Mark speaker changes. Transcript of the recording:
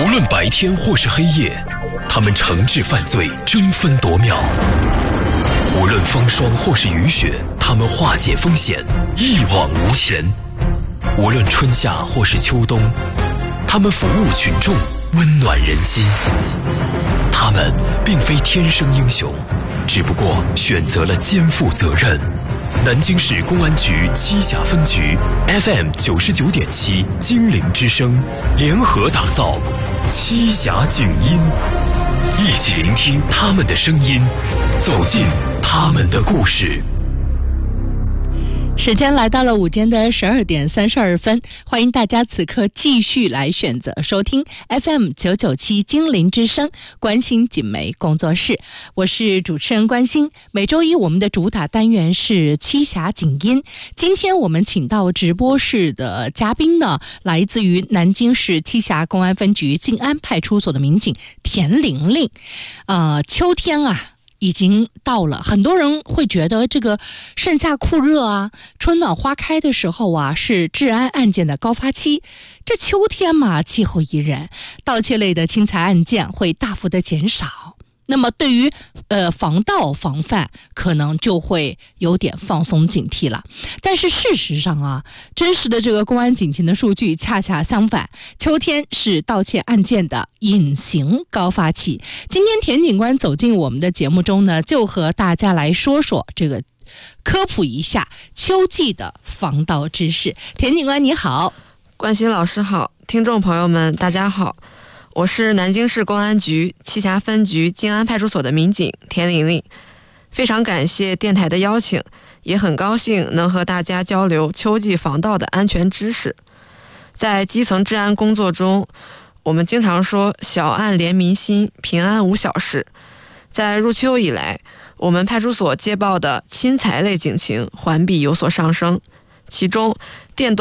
Speaker 1: 无论白天或是黑夜，他们惩治犯罪，争分夺秒；无论风霜或是雨雪，他们化解风险，一往无前；无论春夏或是秋冬，他们服务群众，温暖人心。他们并非天生英雄，只不过选择了肩负责任。南京市公安局栖霞分局 FM 99.7精灵之声联合打造栖霞警音，一起聆听他们的声音，走进他们的故事。
Speaker 2: 时间来到了午间的12点32分，欢迎大家此刻继续来选择收听 FM 997精灵之声关心锦媒工作室，我是主持人关心。每周一我们的主打单元是栖霞警音，今天我们请到直播室的嘉宾呢，来自于南京市栖霞公安分局静安派出所的民警田玲玲。秋天啊已经到了，很多人会觉得这个盛夏酷热啊，春暖花开的时候啊，是治安案件的高发期。这秋天嘛，气候宜人，盗窃类的侵财案件会大幅的减少。那么对于防盗防范可能就会有点放松警惕了。但是事实上啊，真实的这个公安警情的数据恰恰相反，秋天是盗窃案件的隐形高发期。今天田警官走进我们的节目中呢，就和大家来说说这个科普一下秋季的防盗知识。田警官你好。
Speaker 3: 关心老师好，听众朋友们大家好，我是南京市公安局栖霞分局静安派出所的民警田玲玲，非常感谢电台的邀请，也很高兴能和大家交流秋季防盗的安全知识。在基层治安工作中，我们经常说小案连民心，平安无小事。在入秋以来，我们派出所接报的侵财类警情环比有所上升，其中电动